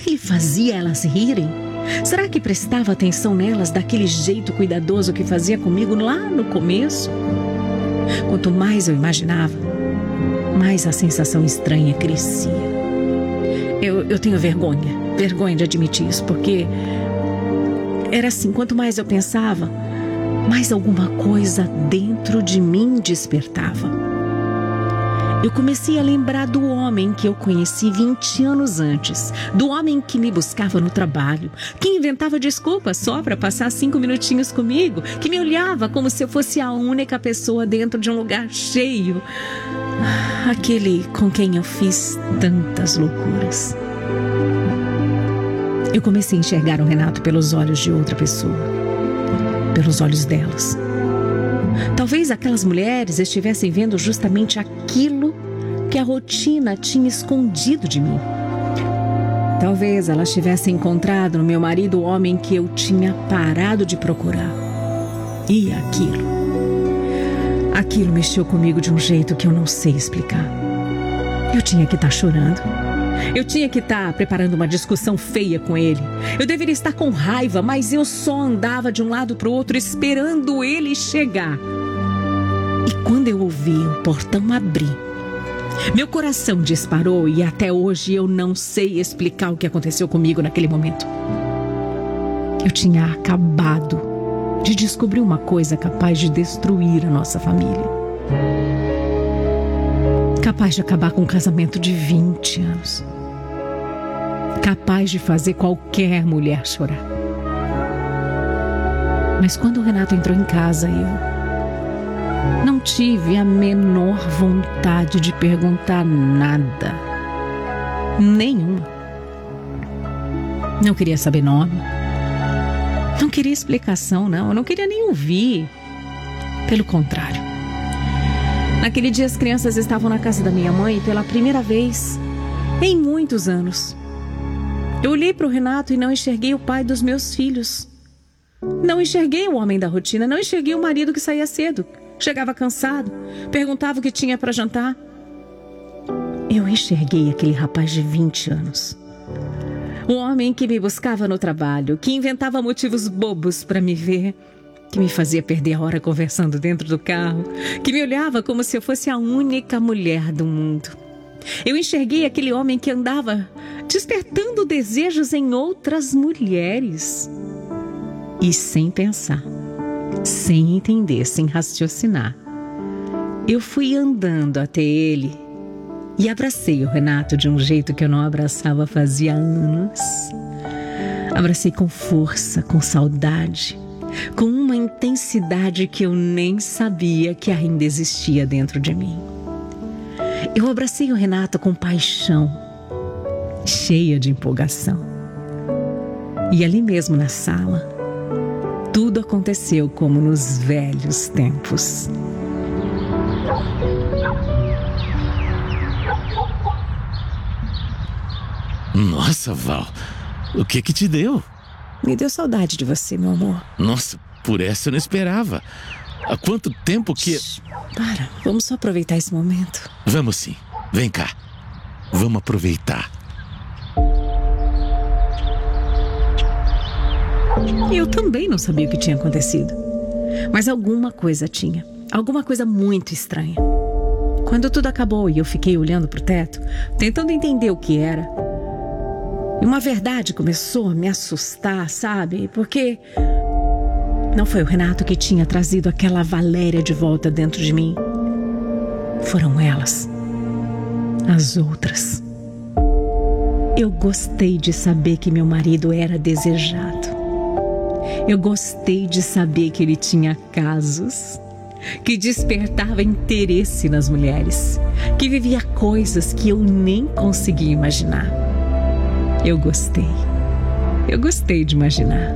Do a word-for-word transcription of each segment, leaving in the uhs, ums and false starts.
que ele fazia elas rirem? Será que prestava atenção nelas daquele jeito cuidadoso que fazia comigo lá no começo? Quanto mais eu imaginava, mais a sensação estranha crescia. Eu, eu tenho vergonha, vergonha de admitir isso, porque era assim, quanto mais eu pensava, mais alguma coisa dentro de mim despertava. Eu comecei a lembrar do homem que eu conheci vinte anos antes, do homem que me buscava no trabalho, que inventava desculpas só para passar cinco minutinhos comigo, que me olhava como se eu fosse a única pessoa dentro de um lugar cheio. Aquele com quem eu fiz tantas loucuras. Eu comecei a enxergar o Renato pelos olhos de outra pessoa, pelos olhos delas. Talvez aquelas mulheres estivessem vendo justamente aquilo que a rotina tinha escondido de mim. Talvez elas tivessem encontrado no meu marido o homem que eu tinha parado de procurar. E aquilo, aquilo mexeu comigo de um jeito que eu não sei explicar. Eu tinha que estar chorando. Eu tinha que estar preparando uma discussão feia com ele. Eu deveria estar com raiva, mas eu só andava de um lado para o outro esperando ele chegar. E quando eu ouvi o portão abrir, meu coração disparou e até hoje eu não sei explicar o que aconteceu comigo naquele momento. Eu tinha acabado de descobrir uma coisa capaz de destruir a nossa família. Capaz de acabar com um casamento de vinte anos. Capaz de fazer qualquer mulher chorar. Mas quando o Renato entrou em casa, eu não tive a menor vontade de perguntar nada. Nenhuma. Não queria saber nome. Não queria explicação, não. Eu não queria nem ouvir. Pelo contrário. Naquele dia as crianças estavam na casa da minha mãe pela primeira vez em muitos anos. Eu olhei para o Renato e não enxerguei o pai dos meus filhos. Não enxerguei o homem da rotina, não enxerguei o marido que saía cedo, chegava cansado, perguntava o que tinha para jantar. Eu enxerguei aquele rapaz de vinte anos. O homem que me buscava no trabalho, que inventava motivos bobos para me ver, que me fazia perder a hora conversando dentro do carro, que me olhava como se eu fosse a única mulher do mundo. Eu enxerguei aquele homem que andava despertando desejos em outras mulheres. E sem pensar, sem entender, sem raciocinar, eu fui andando até ele e abracei o Renato de um jeito que eu não abraçava fazia anos. Abracei com força, com saudade, com uma intensidade que eu nem sabia que ainda existia dentro de mim. Eu abracei o Renato com paixão, cheia de empolgação. E ali mesmo na sala, tudo aconteceu como nos velhos tempos. Nossa, Val, o que que te deu? Me deu saudade de você, meu amor. Nossa, por essa eu não esperava. Há quanto tempo que... Shhh, para, vamos só aproveitar esse momento. Vamos sim, vem cá. Vamos aproveitar. Eu também não sabia o que tinha acontecido. Mas alguma coisa tinha. Alguma coisa muito estranha. Quando tudo acabou e eu fiquei olhando pro teto, tentando entender o que era, e uma verdade começou a me assustar, sabe? Porque não foi o Renato que tinha trazido aquela Valéria de volta dentro de mim. Foram elas. As outras. Eu gostei de saber que meu marido era desejado. Eu gostei de saber que ele tinha casos, que despertava interesse nas mulheres, que vivia coisas que eu nem conseguia imaginar. Eu gostei. Eu gostei de imaginar.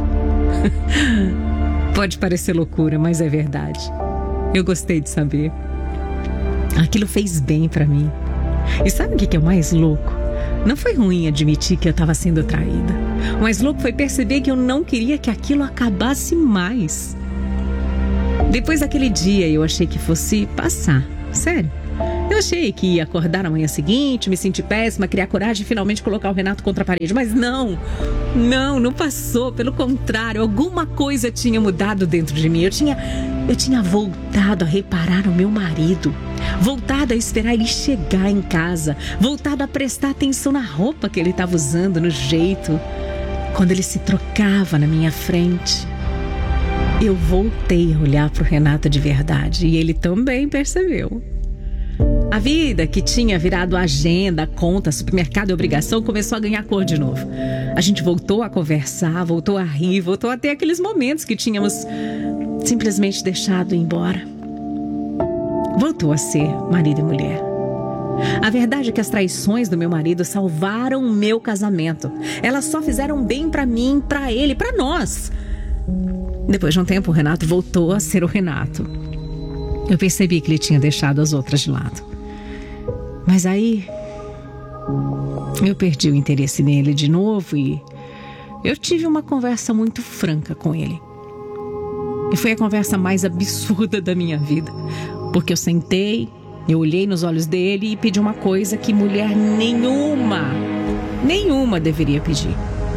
Pode parecer loucura, mas é verdade. Eu gostei de saber. Aquilo fez bem pra mim. E sabe o que é o mais louco? Não foi ruim admitir que eu estava sendo traída. O mais louco foi perceber que eu não queria que aquilo acabasse mais. Depois daquele dia eu achei que fosse passar. Sério. Eu achei que ia acordar na manhã seguinte, me sentir péssima, criar coragem e finalmente colocar o Renato contra a parede. Mas não, não, não passou. Pelo contrário, alguma coisa tinha mudado dentro de mim. Eu tinha, eu tinha voltado a reparar no meu marido. Voltado a esperar ele chegar em casa. Voltado a prestar atenção na roupa que ele estava usando, no jeito. Quando ele se trocava na minha frente. Eu voltei a olhar para o Renato de verdade. E ele também percebeu. A vida que tinha virado agenda, conta, supermercado e obrigação começou a ganhar cor de novo. A gente voltou a conversar, voltou a rir, voltou a ter aqueles momentos que tínhamos simplesmente deixado ir embora. Voltou a ser marido e mulher. A verdade é que as traições do meu marido salvaram o meu casamento. Elas só fizeram bem pra mim, pra ele, pra nós. Depois de um tempo, o Renato voltou a ser o Renato. Eu percebi que ele tinha deixado as outras de lado. Mas aí, eu perdi o interesse nele de novo e eu tive uma conversa muito franca com ele. E foi a conversa mais absurda da minha vida. Porque eu sentei, eu olhei nos olhos dele e pedi uma coisa que mulher nenhuma, nenhuma deveria pedir.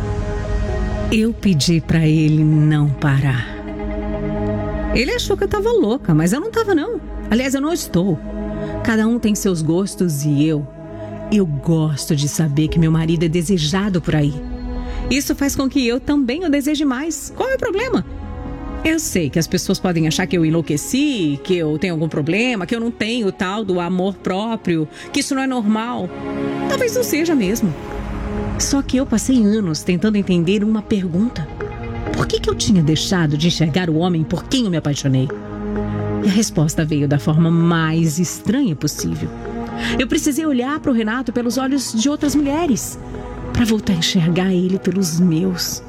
Eu pedi pra ele não parar. Ele achou que eu tava louca, mas eu não tava não. Aliás, eu não estou. Cada um tem seus gostos e eu, eu gosto de saber que meu marido é desejado por aí. Isso faz com que eu também o deseje mais. Qual é o problema? Eu sei que as pessoas podem achar que eu enlouqueci, que eu tenho algum problema, que eu não tenho o tal do amor próprio, que isso não é normal. Talvez não seja mesmo. Só que eu passei anos tentando entender uma pergunta. Por que que eu tinha deixado de enxergar o homem por quem eu me apaixonei? E a resposta veio da forma mais estranha possível. Eu precisei olhar para o Renato pelos olhos de outras mulheres, para voltar a enxergar ele pelos meus.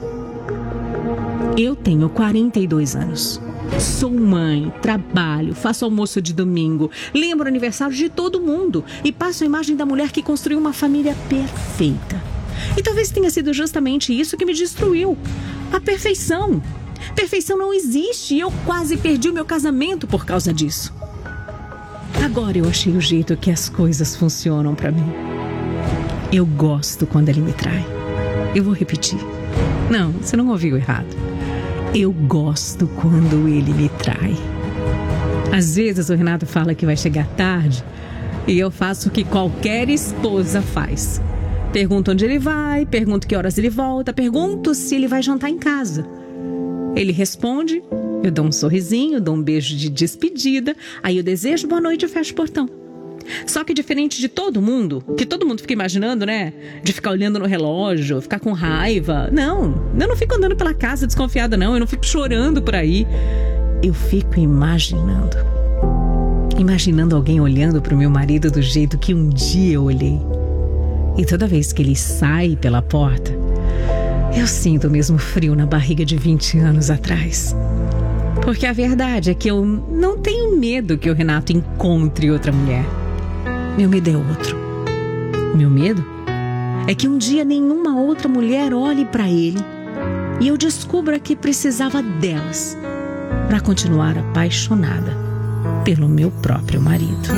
Eu tenho quarenta e dois anos. Sou mãe, trabalho, faço almoço de domingo, lembro o aniversário de todo mundo e passo a imagem da mulher que construiu uma família perfeita. E talvez tenha sido justamente isso que me destruiu. A perfeição. Perfeição não existe e eu quase perdi o meu casamento por causa disso. Agora eu achei o jeito que as coisas funcionam pra mim. Eu gosto quando ele me trai. Eu vou repetir. Não, você não ouviu errado. Eu gosto quando ele me trai. Às vezes o Renato fala que vai chegar tarde e eu faço o que qualquer esposa faz. Pergunto onde ele vai, pergunto que horas ele volta, pergunto se ele vai jantar em casa. Ele responde, eu dou um sorrisinho, dou um beijo de despedida, aí eu desejo boa noite e fecho o portão. Só que diferente de todo mundo, que todo mundo fica imaginando, né? De ficar olhando no relógio, ficar com raiva. Não, eu não fico andando pela casa desconfiada, não. Eu não fico chorando por aí. Eu fico imaginando. Imaginando alguém olhando pro meu marido do jeito que um dia eu olhei. E toda vez que ele sai pela porta, eu sinto o mesmo frio na barriga de vinte anos atrás. Porque a verdade é que eu não tenho medo que o Renato encontre outra mulher. Meu medo é outro. Meu medo é que um dia nenhuma outra mulher olhe pra ele e eu descubra que precisava delas para continuar apaixonada pelo meu próprio marido.